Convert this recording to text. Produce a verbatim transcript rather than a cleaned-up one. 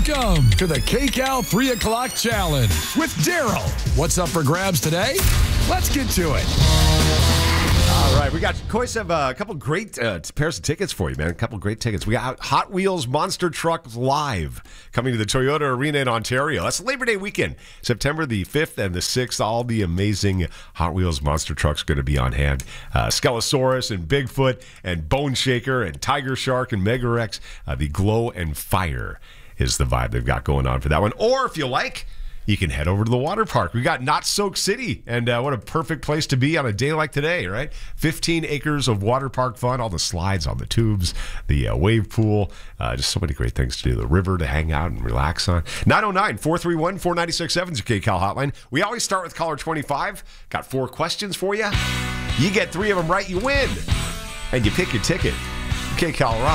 Welcome to the K-Cal three o'clock Challenge with Daryl. What's up for grabs today? Let's get to it. All right, we got Kois have uh, a couple great uh, pairs of tickets for you, man. A couple great tickets. We got Hot Wheels Monster Truck Live coming to the Toyota Arena in Ontario. That's Labor Day weekend, September the fifth and the sixth. All the amazing Hot Wheels Monster Trucks going to be on hand. Uh, Skelosaurus and Bigfoot and Bone Shaker and Tiger Shark and Megarex. Uh, the Glow and Fire is the vibe they've got going on for that one. Or if you like, you can head over to the water park. We got Not Soak City, and uh, what a perfect place to be on a day like today, right? fifteen acres of water park fun, all the slides on the tubes, the uh, wave pool, uh, just so many great things to do. The river to hang out and relax on. nine oh nine, four three one, four nine six seven is your K-Cal hotline. We always start with caller twenty-five. Got four questions for you. You get three of them right, you win. And you pick your ticket. K-Cal rock.